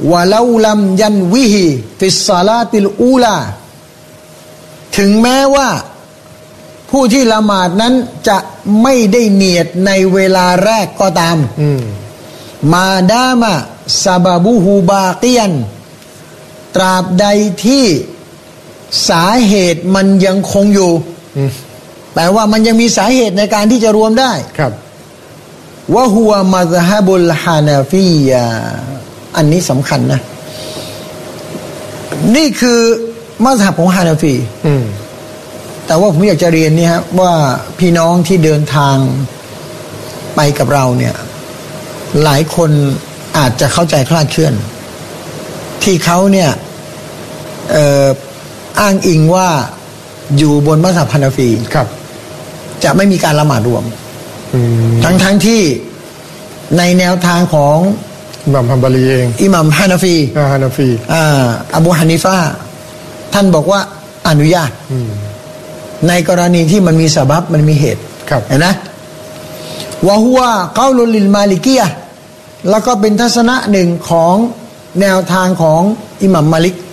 วะลาลัมยันวิฮิฟิศศอลาติลอูลาถึงแม้ว่าผู้ที่ละหมาดนั้นจะไม่ได้เนียดในเวลาแรกก็ตามมาดามะซาบาบูฮูบากียันตราบใดที่สาเหตุมันยังคงอยู่แปลว่ามันยังมีสาเหตุในการที่จะรวมได้ครับวะฮุวะมัซฮะบุลฮานาฟียะอันนี้สำคัญนะนี่คือมัซฮับของฮานาฟีแต่ว่าผมอยากจะเรียนนี่ครับว่าพี่น้องที่เดินทางไปกับเราเนี่ยหลายคนอาจจะเข้าใจคลาดเคลื่อนที่เขาเนี่ยอ้างอิงว่าอยู่บนมัซฮับฮานาฟีครับจะไม่มีการละหมาดรวมทั้งที่ในแนวทางของอิหม่ามฮัมบารีเองอิหม่ามฮานาฟีอบูฮานิฟะห์ท่านบอกว่าอนุญาตในกรณีที่มันมีซะบับมันมีเหตุเห็นนะวะฮุวะกอลุลิลมาลิกียะห์แล้วก็เป็นทัศนะหนึ่งของแนวทางของอิหม่ามมาลิก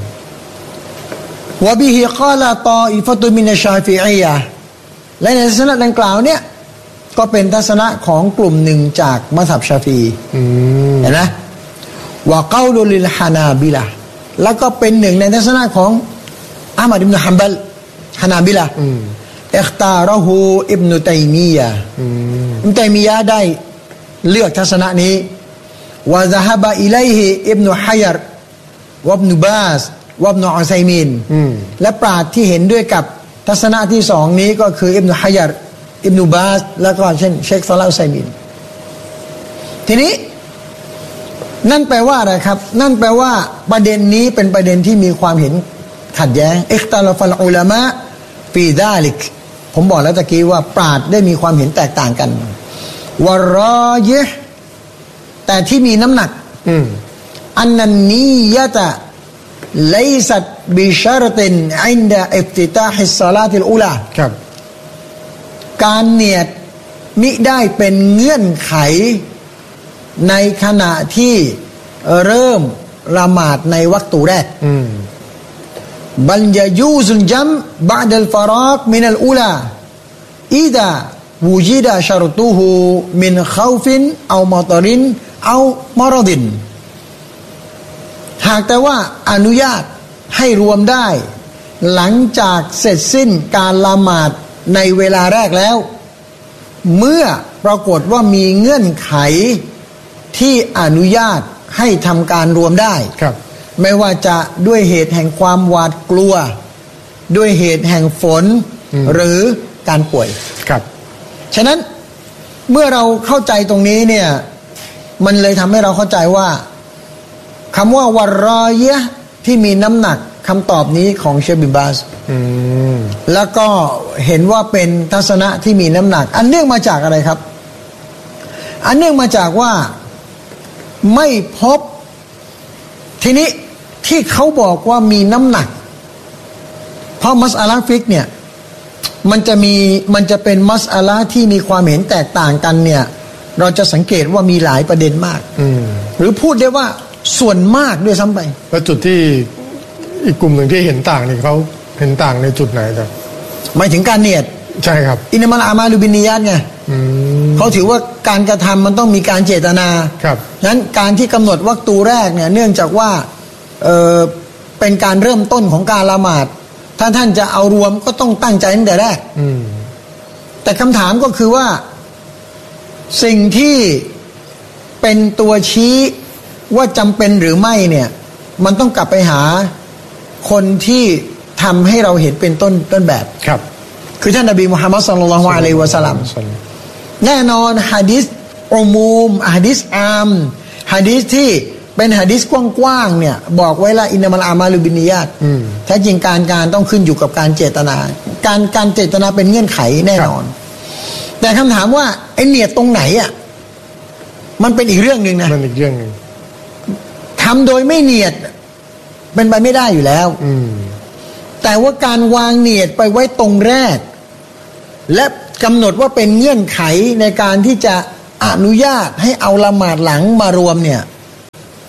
วะบิฮิกอลาตออิฟะตุมินัชชาฟิอียะห์และในทัศนะดังกล่าวเนี่ยก็เป็นทัศนะของกลุ่มหนึ่งจากมัซฮับชาฟีเห็นนะวะกอลุลิลฮานาบิละห์แล้วก็เป็นหนึ่งในทัศนะของอะห์มัดอิบนุฮัมบัลฮานาบิละห์อิคตาระฮูอิบนุตัยมียะห์อิบนุตัยมียะห์ได้เลือกทัศนะนี้วะซะฮะบะอิลัยฮิอิบนุฮัยรวะอิบนุบาสวะอิบนุอุซัยมีนและปราชญ์ที่เห็นด้วยกับทัศนะที่สองนี้ก็คืออิบนุฮัยรอิบนุบาสแล้วก็เช่นเชคซอลาห์อุซัยมีนทีนี้นั่นแปลว่าอะไรครับนั่นแปลว่าประเด็นนี้เป็นประเด็นที่มีความเห็นขัดแย้งอิคตาลฟัลอุลามะฟีซาลิกผมบอกแล้วตะกี้ว่าปราชญ์ได้มีความเห็นแตกต่างกันวะรอญิฮ์แต่ที่มีน้ำหนักอันนันนียะตะไลซัตบิชารตินอินดะอิฟติตาฮิศศอลาติลอูลาครับการเนียดมิได้เป็นเงื่อนไขในขณะที่เริ่มละหมาดในวักตูแรกบัลยะยูซุลจัมบะดัลฟารากมินัลอูลาอิดะวูจิดะชรตุฮูมินคอฟินเอามอตรินเอามารดินหากแต่ว่าอนุญาตให้รวมได้หลังจากเสร็จสิ้นการละหมาดในเวลาแรกแล้วเมื่อปรากฏว่ามีเงื่อนไขที่อนุญาตให้ทำการรวมได้ไม่ว่าจะด้วยเหตุแห่งความหวาดกลัวด้วยเหตุแห่งฝนหรือการป่วยฉะนั้นเมื่อเราเข้าใจตรงนี้เนี่ยมันเลยทำให้เราเข้าใจว่าคำว่าวะรอญิฮ์ที่มีน้ำหนักคำตอบนี้ของเชคบินบาสแล้วก็เห็นว่าเป็นทัศนะที่มีน้ำหนักอันเนื่องมาจากอะไรครับอันเนื่องมาจากว่าไม่พบทีนี้ที่เขาบอกว่ามีน้ำหนักเพราะมัสอะละห์ฟิกเนี่ยมันจะเป็นมัสอะละห์ที่มีความเห็นแตกต่างกันเนี่ยเราจะสังเกตว่ามีหลายประเด็นมากหรือพูดได้ว่าส่วนมากด้วยซ้ำไปแล้วจุดที่อีกกลุ่มหนึ่งที่เห็นต่างนี่เขาเห็นต่างในจุดไหนครับหมายถึงการเนียดใช่ครับอินนัมัลอามาลุบินนิยาตไงเขาถือว่าการกระทำมันต้องมีการเจตนาครับนั้นการที่กำหนดวักตูแรกเนี่ยเนื่องจากว่าเป็นการเริ่มต้นของการละหมาดถ้าท่านจะเอารวมก็ต้องตั้งใจตั้งแต่แรกแต่คำถามก็คือว่าสิ่งที่เป็นตัวชี้ว่าจำเป็นหรือไม่เนี่ยมันต้องกลับไปหาคนที่ทำให้เราเห็นเป็นต้นแบบครับคือท่านนบีมุฮัมมัดศ็อลลัลลอฮุอะลัยฮิวะซัลลัมแน่นอนหะดีษอุมูมหะดีษอามหะดีษที่เป็นหะดีษกว้างๆเนี่ยบอกไว้ละอินนัมัลอามาลุบินนิยาตแท้จริงการต้องขึ้นอยู่กับการเจตนาการเจตนาเป็นเงื่อนไขแน่นอนแต่คำถามว่าไอ้เนียดตรงไหนอ่ะมันเป็นอีกเรื่องนึงนะมันอีกเรื่องนึงทำโดยไม่เนียดเป็นไปไม่ได้อยู่แล้วแต่ว่าการวางเนียดไปไว้ตรงแรกและกำหนดว่าเป็นเงื่อนไขในการที่จะอนุญาตให้เอาละหมาดหลังมารวมเนี่ย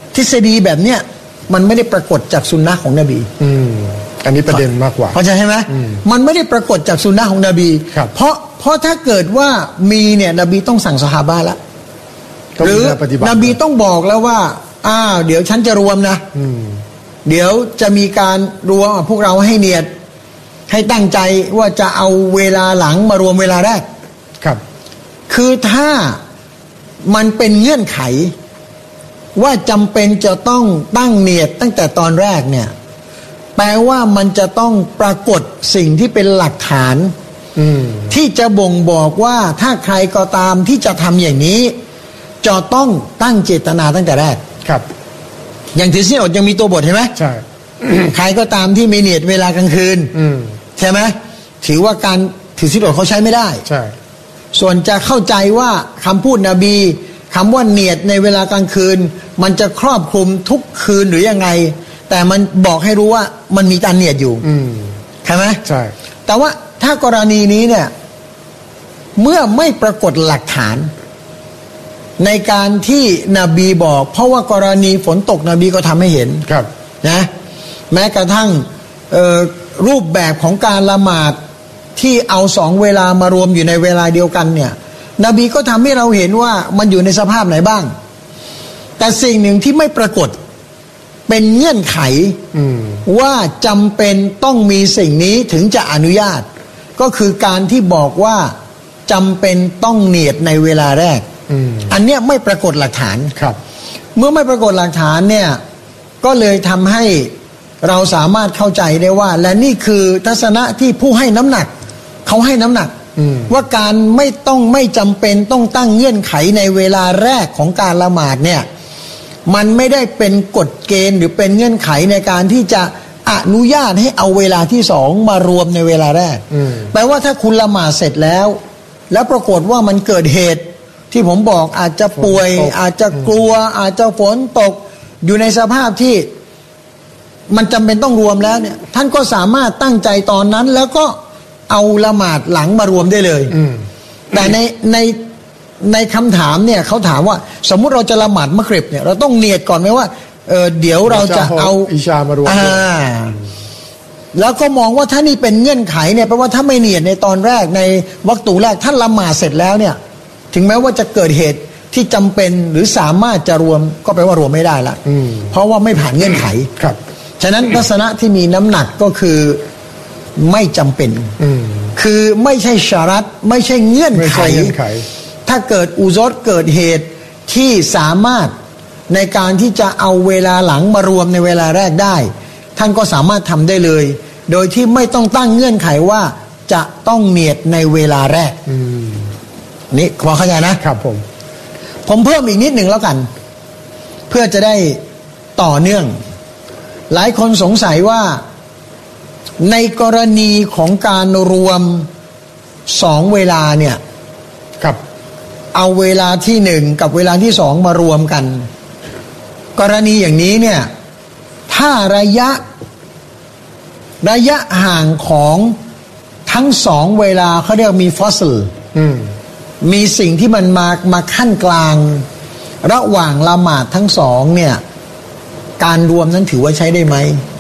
ทฤษฎีแบบเนี้ยมันไม่ได้ปรากฏจากสุนนะของนบีอันนี้ประเด็นมากกว่าเข้าใจใช่ไหมมันไม่ได้ปรากฏจากสุนนะของนบีเพราะถ้าเกิดว่ามีเนี่ยนบีต้องสั่งซอฮาบะห์แล้วหรือนบีต้องบอกแล้วว่าเดี๋ยวฉันจะรวมนะเดี๋ยวจะมีการรวมพวกเราให้เนียดให้ตั้งใจว่าจะเอาเวลาหลังมารวมเวลาแรกครับคือถ้ามันเป็นเงื่อนไขว่าจำเป็นจะต้องตั้งเนียดตั้งแต่ตอนแรกเนี่ยแปลว่ามันจะต้องปรากฏสิ่งที่เป็นหลักฐานที่จะบ่งบอกว่าถ้าใครก็ตามที่จะทำอย่างนี้จะต้องตั้งเจตนาตั้งแต่แรกครับอย่างถือศีลอดยังมีตัวบทเห็นไหมใช่ใครก็ตามที่มีเนียดเวลากลางคืนใช่ไหมถือว่าการถือศีลอดเขาใช้ไม่ได้ใช่ส่วนจะเข้าใจว่าคำพูดนบีคำว่าเนียดในเวลากลางคืนมันจะครอบคลุมทุกคืนหรือยังไงแต่มันบอกให้รู้ว่ามันมีการเนียดอยู่ใช่ไหมใช่แต่ว่าถ้ากรณีนี้เนี่ยเมื่อไม่ปรากฏหลักฐานในการที่นบีบอกเพราะว่ากรณีฝนตกนบีก็ทำให้เห็นครับนะแม้กระทั่งรูปแบบของการละหมาดที่เอา2เวลามารวมอยู่ในเวลาเดียวกันเนี่ยนบีก็ทำให้เราเห็นว่ามันอยู่ในสภาพไหนบ้างแต่สิ่งหนึ่งที่ไม่ปรากฏเป็นเงื่อนไขว่าจำเป็นต้องมีสิ่งนี้ถึงจะอนุญาตก็คือการที่บอกว่าจำเป็นต้องเนียดในเวลาแรกอันเนี้ยไม่ปรากฏหลักฐานครับเมื่อไม่ปรากฏหลักฐานเนี่ยก็เลยทำให้เราสามารถเข้าใจได้ว่าและนี่คือทัศนะที่ผู้ให้น้ำหนักเขาให้น้ำหนักว่าการไม่จำเป็นต้องตั้งเงื่อนไขในเวลาแรกของการละหมาดเนี่ยมันไม่ได้เป็นกฎเกณฑ์หรือเป็นเงื่อนไขในการที่จะอนุญาตให้เอาเวลาที่2มารวมในเวลาแรกแปลว่าถ้าคุณละหมาดเสร็จแล้วปรากฏว่ามันเกิดเหตุที่ผมบอกอาจจะป่วยอาจจะกลัวอาจจะฝนตกอยู่ในสภาพที่มันจำเป็นต้องรวมแล้วเนี่ยท่านก็สามารถตั้งใจตอนนั้นแล้วก็เอาละหมาดหลังมารวมได้เลยแต่ในคำถามเนี่ยเขาถามว่าสมมุติเราจะละหมาดมะกริบเนี่ยเราต้องเนียดก่อนไหมว่าเดี๋ยวเราจะเอาอิชามารวมแล้วก็มองว่าถ้านี่เป็นเงื่อนไขเนี่ยแปลว่าถ้าไม่เนียดในตอนแรกในวักตูแรกท่านละหมาดเสร็จแล้วเนี่ยถึงแม้ว่าจะเกิดเหตุที่จำเป็นหรือสามารถจะรวมก็แปลว่ารวมไม่ได้ละเพราะว่าไม่ผ่านเงื่อนไขครับฉะนั้นลักษณะที่มีน้ำหนักก็คือไม่จำเป็นคือไม่ใช่ชารัตไม่ใช่เงื่อนไขถ้าเกิดอุซรเกิดเหตุที่สามารถในการที่จะเอาเวลาหลังมารวมในเวลาแรกได้ท่านก็สามารถทำได้เลยโดยที่ไม่ต้องตั้งเงื่อนไขว่าจะต้องเนียดในเวลาแรกนี่พอเข้าใจนะครับผมเพิ่มอีกนิดหนึ่งแล้วกันเพื่อจะได้ต่อเนื่องหลายคนสงสัยว่าในกรณีของการรวม2เวลาเนี่ยครับเอาเวลาที่1กับเวลาที่2มารวมกันกรณีอย่างนี้เนี่ยถ้าระยะห่างของทั้ง2เวลาเขาเรียกมีฟอสซิลมีสิ่งที่มันมาขั้นกลางระหว่างละหมาดทั้ง2เนี่ยการรวมนั้นถือว่าใช้ได้ไหม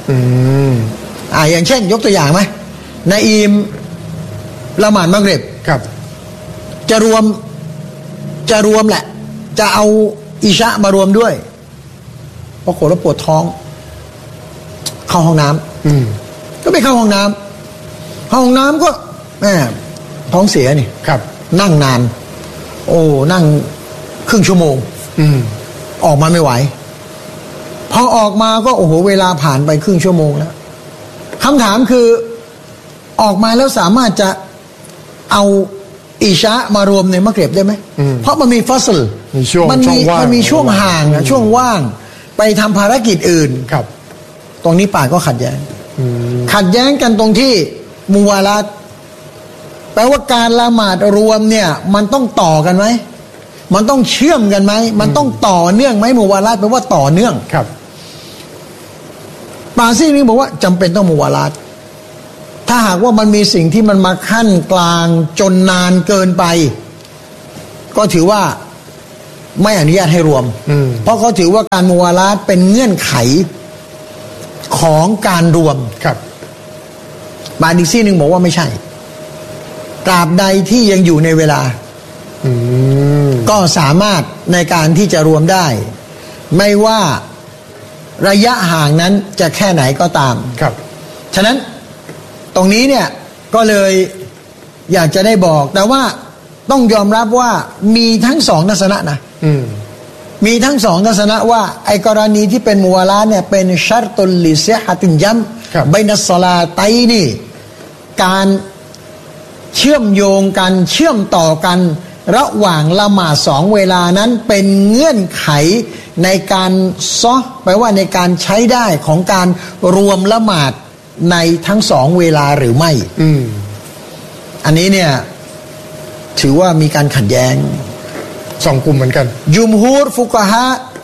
อย่างเช่นยกตัวอย่างไหมนายอิมละหมาดมักริบครับจะรวมแหละจะเอาอิชะมารวมด้วยปรากฏว่าปวดท้องเข้าห้องน้ำก็ไปเข้าห้องน้ำก็ท้องเสียนี่ครับนั่งนานนั่งครึ่งชั่วโมงออกมาไม่ไหวพอออกมาก็เวลาผ่านไปครึ่งชั่วโมงแล้วคำถามคือออกมาแล้วสามารถจะเอาอิชะมารวมในมักริบได้ไหมเพราะมันมีฟอสซิลมันมีช่วงห่างช่วงว่างไปทำภารกิจอื่นครับตรงนี้ป่าก็ขัดแย้งกันตรงที่มุวาลัดแปลว่าการละหมาดรวมเนี่ยมันต้องต่อกันไหมมันต้องเชื่อมกันไหมมันต้องต่อเนื่องไหมมุวาลัดแปลว่าต่อเนื่องครับป่าซี่นี้บอกว่าจำเป็นต้องมุวาลัดถ้าหากว่ามันมีสิ่งที่มันมาขั้นกลางจนนานเกินไปก็ถือว่าไม่อนุญาตให้รวมเพราะเขาถือว่าการมุวาลาตเป็นเงื่อนไขของการรวมครับบางอีกซี่หนึ่งบอกว่าไม่ใช่ตราบใดที่ยังอยู่ในเวลาก็สามารถในการที่จะรวมได้ไม่ว่าระยะห่างนั้นจะแค่ไหนก็ตามครับฉะนั้นตรงนี้เนี่ยก็เลยอยากจะได้บอกแต่ว่าต้องยอมรับว่ามีทั้งสองทัศนะนะมีทั้งสองทัศนะว่าไอ้กรณีที่เป็นมุวาลาเนี่ยเป็นชัรตุลลิซิฮะตินยัมบัยนัสศอลาตัยนี่การเชื่อมโยงกันเชื่อมต่อกันระหว่างละหมาดสองเวลานั้นเป็นเงื่อนไขในการแปลว่าในการใช้ได้ของการรวมละหมาดในทั้งสองเวลาหรือไม่อันนี้เนี่ยถือว่ามีการขัดแย้งสองกลุ่มเหมือนกันยุมฮูรฟุกะฮะ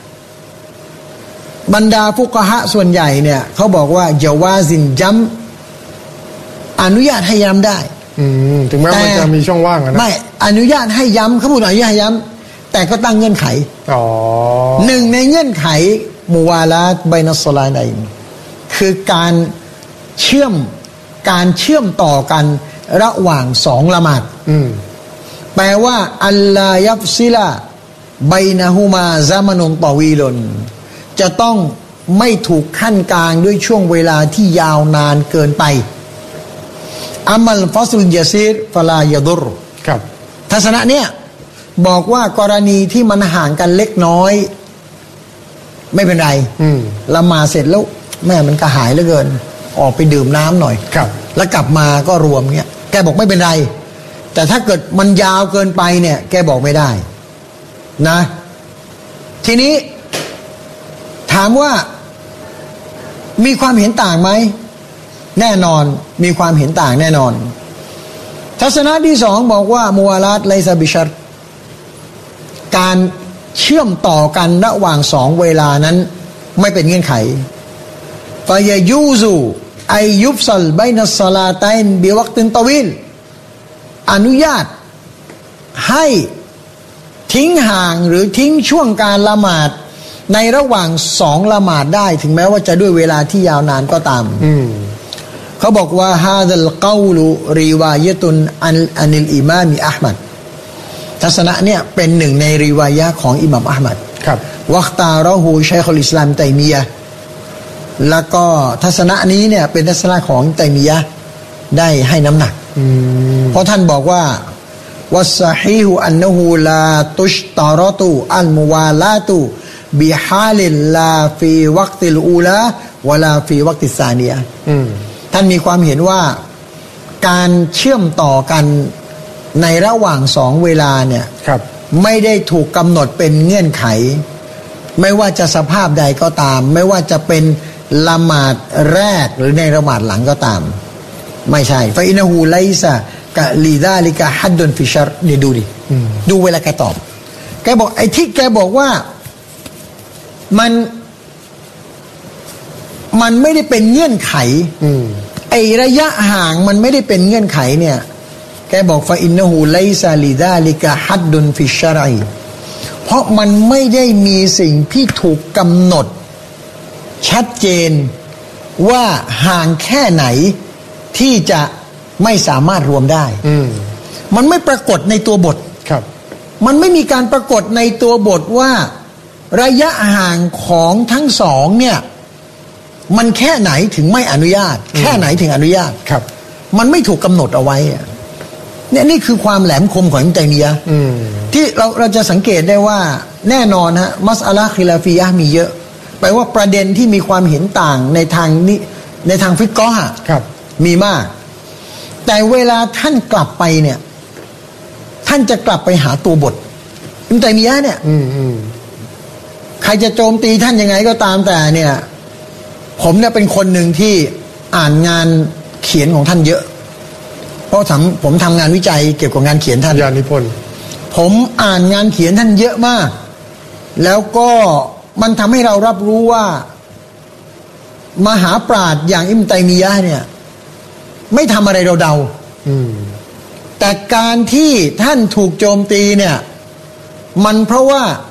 บรรดาฟุกะฮะส่วนใหญ่เนี่ยเขาบอกว่าญะวาซินญัมอนุญาตให้ย้ำได้ถึงแม้มันจะมีช่องว่างนะไม่อนุญาตให้ย้ำเขาพูดอนุญาตให้ย้ำแต่ก็ตั้งเงื่อนไขหนึ่งในเงื่อนไขมุวาลาตบัยนัสศอลาตัยน์คือการเชื่อมต่อกันระหว่างสองละหมาดแปลว่าอัลลายัฟซิลาบัยนะฮูมาซามานุนตอวีลนจะต้องไม่ถูกขั้นกลางด้วยช่วงเวลาที่ยาวนานเกินไปอามัลฟาซุลยาซีรฟลายดุรครับทัศนะเนี่ยบอกว่ากรณีที่มันห่างกันเล็กน้อยไม่เป็นไรละหมาดเสร็จแล้วแม่มันกระหายเหลือเกินออกไปดื่มน้ำหน่อยครับแล้วกลับมาก็รวมเงี้ยแกบอกไม่เป็นไรแต่ถ้าเกิดมันยาวเกินไปเนี่ยแกบอกไม่ได้นะทีนี้ถามว่ามีความเห็นต่างไหมแน่นอนมีความเห็นต่างแน่นอนทัศนะที่สองบอกว่ามุวาลาตไลซาบิชัรการเชื่อมต่อกันระหว่างสองเวลานั้นไม่เป็นเงื่อนไขฟะยะยูซุอัยยุฟซัลบัยนัสศอลาตัยน์บิวักตินตอวิลอนุญาตให้ทิ้งห่างหรือทิ้งช่วงการละหมาดในระหว่างสองละหมาดได้ถึงแม้ว่าจะด้วยเวลาที่ยาวนานก็ตามเขาบอกว่าฮาซัลกอลุริวายะตุนอันิลอิมามอะห์มัดทัศนะเนี่ยเป็นหนึ่งในริวายะของอิหม่ามอะห์มัดครับวักตาเราะฮูชัยคุลอิสลามตัยมียะห์แล้วก็ทัศนะนี้เนี่ยเป็นทัศนะของตัยมียะห์ได้ให้น้ำหนักเพราะท่านบอกว่าวัสซะฮีฮุอันนะฮูลาตุชตารตุอัลมุวาลาตุบิฮาลิลลาฟีวักติลอูลาวะลาฟีวักติซานียะห์ท่านมีความเห็นว่าการเชื่อมต่อกันในระหว่างสองเวลาเนี่ยไม่ได้ถูกกำหนดเป็นเงื่อนไขไม่ว่าจะสภาพใดก็ตามไม่ว่าจะเป็นละหมาดแรกหรือในละหมาดหลังก็ตามไม่ใช่ฟะอินนะฮูไลซะกะลีซาลิกะฮัดดุนฟิชัรนี่ดูดิดูเวลาแกตอบแกบอกไอ้ที่แกบอกว่ามันไม่ได้เป็นเงื่อนไขไอ้ระยะห่างมันไม่ได้เป็นเงื่อนไขเนี่ยแกบอกฟะอินนะฮูไลซาลิซาลิกะฮัดดุนฟิชัรเพราะมันไม่ได้มีสิ่งที่ถูกกำหนดชัดเจนว่าห่างแค่ไหนที่จะไม่สามารถรวมได้มันไม่ปรากฏในตัวบทครับมันไม่มีการปรากฏในตัวบทว่าระยะห่างของทั้งสองเนี่ยมันแค่ไหนถึงไม่อนุญาตแค่ไหนถึงอนุญาตครับมันไม่ถูกกำหนดเอาไว้เนี่ยนี่คือความแหลมคมของอิบนุตัยมียะห์ที่เราจะสังเกตได้ว่าแน่นอนฮะมัสอะละห์คิลาฟียะห์มีเยอะแปลว่าประเด็นที่มีความเห็นต่างในทางนี้ในทางฟิกฮ์ครับมีมากแต่เวลาท่านกลับไปเนี่ยท่านจะกลับไปหาตัวบทอิบนุตัยมียะห์เนี่ยใครจะโจมตีท่านยังไงก็ตามแต่เนี่ยผมเนี่ยเป็นคนหนึ่งที่อ่านงานเขียนของท่านเยอะเพราะผมทำงานวิจัยเกี่ยวกับงานเขียนท่านยานิพนธ์ผมอ่านงานเขียนท่านเยอะมากแล้วก็มันทำให้เรารับรู้ว่ามหาปราชญ์อย่างอิบนุตัยมียะห์เนี่ยไม่ทำอะไรเราเดาแต่การที่ท่านถูกโจมตีเนี่ยมันเพราะว่า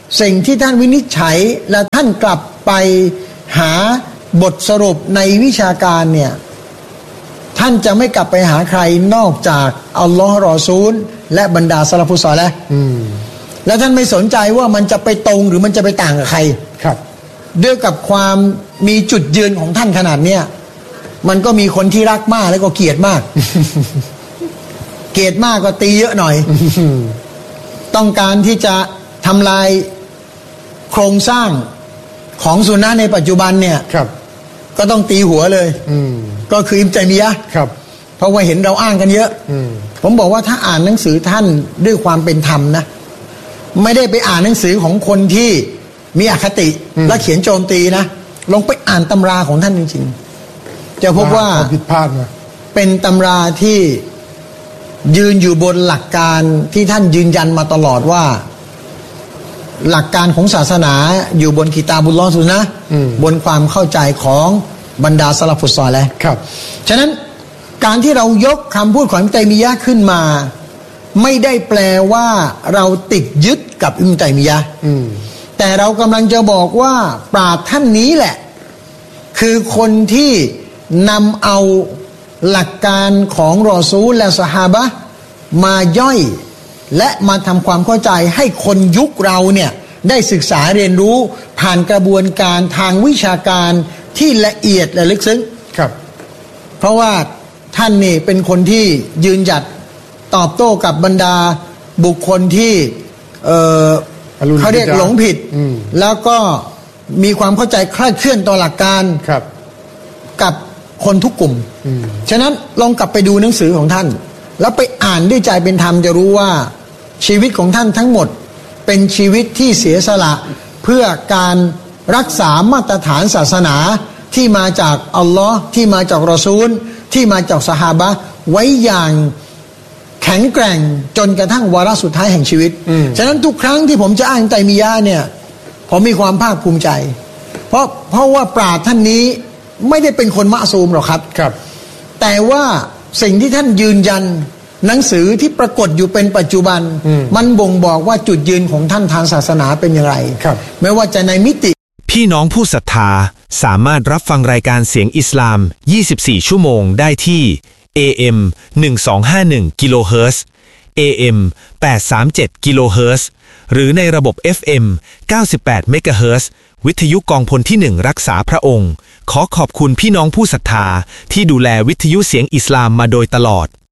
สิ่งที่ท่านวินิจฉัยและท่านกลับไปหาบทสรุปในวิชาการเนี่ยท่านจะไม่กลับไปหาใครนอกจากอัลลอฮ์รอซูลและบรรดาซะละฟุศอลิห์แล้วท่านไม่สนใจว่ามันจะไปตรงหรือมันจะไปต่างกับใครครับด้วยกับความมีจุดยืนของท่านขนาดเนี้ยมันก็มีคนที่รักมากแล้วก็เกลียดมาก เกลียดมากก็ตีเยอะหน่อย ต้องการที่จะทำลายโครงสร้างของสุนนะในปัจจุบันเนี่ยก็ต้องตีหัวเลยก็คืออิบนุ ตัยมียะห์เพราะว่าเห็นเราอ้างกันเยอะผมบอกว่าถ้าอ่านหนังสือท่านด้วยความเป็นธรรมนะไม่ได้ไปอ่านหนังสือของคนที่มีอคติและเขียนโจมตีนะลองไปอ่านตำราของท่านจริงๆจะพบว่าผิดพลาดนะเป็นตำราที่ยืนอยู่บนหลักการที่ท่านยืนยันมาตลอดว่าหลักการของศาสนาอยู่บนกิตาบุลลอฮ์ซุนนะห์บนความเข้าใจของบรรดาซะละฟุศอลิห์ครับฉะนั้นการที่เรายกคำพูดของอิบนุ ตัยมียะห์ขึ้นมาไม่ได้แปลว่าเราติดยึดกับอิบนุ ตัยมียะห์แต่เรากำลังจะบอกว่าปราชญ์ท่านนี้แหละคือคนที่นำเอาหลักการของรอซูลและซอฮาบะห์มาย่อยและมาทำความเข้าใจให้คนยุคเราเนี่ยได้ศึกษาเรียนรู้ผ่านกระบวนการทางวิชาการที่ละเอียดและลึกซึ้งครับเพราะว่าท่านนี่เป็นคนที่ยืนหยัดตอบโต้กับบรรดาบุคคลที่เขาเรียกหลงผิดแล้วก็มีความเข้าใจคลาดเคลื่อนต่อหลักการกับคนทุกกลุ่มฉะนั้นลองกลับไปดูหนังสือของท่านแล้วไปอ่านด้วยใจเป็นธรรมจะรู้ว่าชีวิตของท่านทั้งหมดเป็นชีวิตที่เสียสละเพื่อการรักษามาตรฐานศาสนาที่มาจากอัลลอฮ์ที่มาจากรอซูลที่มาจากซอฮาบะห์ไว้อย่างแข็งแกร่งจนกระทั่งวาระสุดท้ายแห่งชีวิตฉะนั้นทุกครั้งที่ผมจะอ้างตัยมียะห์เนี่ยผมมีความภาคภูมิใจเพราะว่าปราชญ์ท่านนี้ไม่ได้เป็นคนมะซูมหรอกครับแต่ว่าสิ่งที่ท่านยืนยันหนังสือที่ปรากฏอยู่เป็นปัจจุบันมันบ่งบอกว่าจุดยืนของท่านทางศาสนาเป็นอย่างไรไม่ว่าจะในมิติพี่น้องผู้ศรัทธาสามารถรับฟังรายการเสียงอิสลาม24ชั่วโมงได้ที่ AM 1251กิโลเฮิรตซ์ AM 837กิโลเฮิรตซ์หรือในระบบ FM 98เมกะเฮิรตซ์วิทยุกองพลที่1รักษาพระองค์ขอขอบคุณพี่น้องผู้ศรัทธาที่ดูแลวิทยุเสียงอิสลามมาโดยตลอด